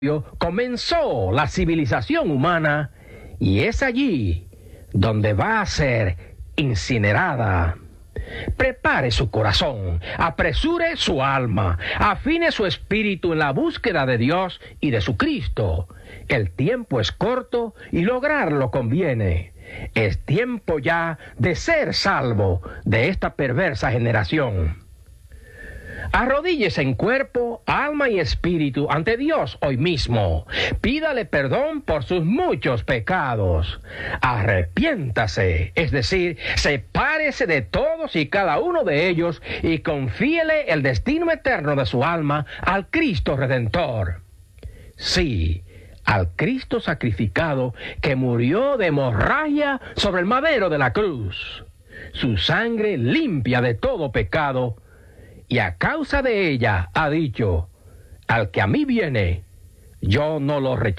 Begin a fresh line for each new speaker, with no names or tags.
comenzó la civilización humana y es allí donde va a ser incinerada. Prepare su corazón, apresure su alma, afine su espíritu en la búsqueda de Dios y de su Cristo. El tiempo es corto y lograrlo conviene. Es tiempo ya de ser salvo de esta perversa generación. Arrodíllese en cuerpo, alma y espíritu ante Dios hoy mismo. Pídale perdón por sus muchos pecados. Arrepiéntase, es decir, sepárese de todos y cada uno de ellos y confíele el destino eterno de su alma al Cristo Redentor. Sí, al Cristo sacrificado que murió de hemorragia sobre el madero de la cruz. Su sangre limpia de todo pecado, y a causa de ella ha dicho: al que a mí viene, yo no lo rechazo.